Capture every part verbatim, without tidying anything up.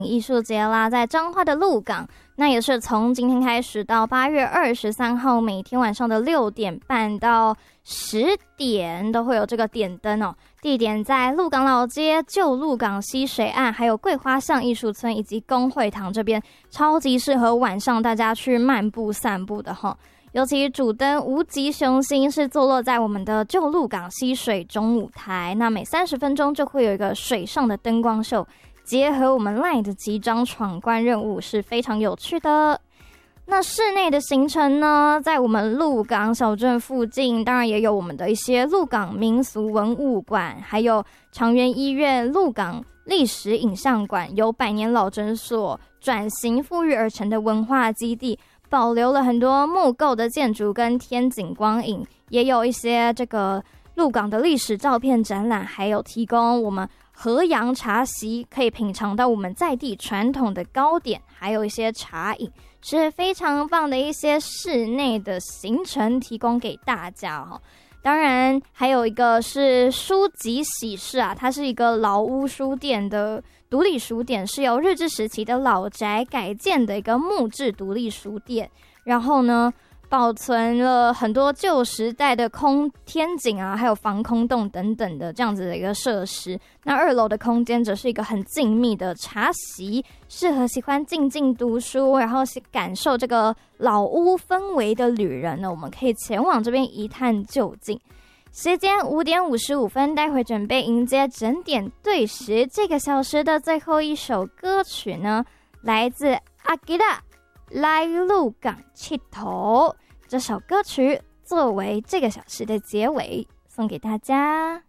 艺术节啦，在彰化的鹿港，那也是从今天开始到八月二十三号，每天晚上的六点半到十点都会有这个点灯哦。地点在鹿港老街、旧鹿港溪水岸，还有桂花巷艺术村以及公会堂这边，超级适合晚上大家去漫步散步的哈。尤其主灯无极雄星是坐落在我们的旧鹿港溪水中舞台，那每三十分钟就会有一个水上的灯光秀，结合我们 LINE 的几张闯关任务，是非常有趣的。那室内的行程呢，在我们鹿港小镇附近，当然也有我们的一些鹿港民俗文物馆，还有长源医院、鹿港历史影像馆，由百年老诊所转型富裕而成的文化基地，保留了很多木构的建筑跟天井光影，也有一些这个鹿港的历史照片展览，还有提供我们河阳茶席，可以品尝到我们在地传统的糕点，还有一些茶饮，是非常棒的一些室内的行程提供给大家哦。当然还有一个是书籍喜事啊，它是一个老屋书店的独立书店，是由日治时期的老宅改建的一个木质独立书店，然后呢保存了很多旧时代的空天井啊，还有防空洞等等的这样子的一个设施。那二楼的空间则是一个很静谧的茶席，适合喜欢静静读书，然后感受这个老屋氛围的旅人呢，我们可以前往这边一探究竟。时间五点五十五分，待会准备迎接整点对时，这个小时的最后一首歌曲呢，来自阿吉拉来鹿港佚佗，这首歌曲作为这个小时的结尾，送给大家。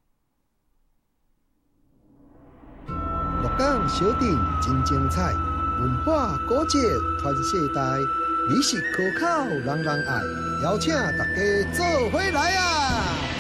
鹿港小镇真精彩，文化古迹传世代，美食可口人人爱，邀请大家做伙来啊！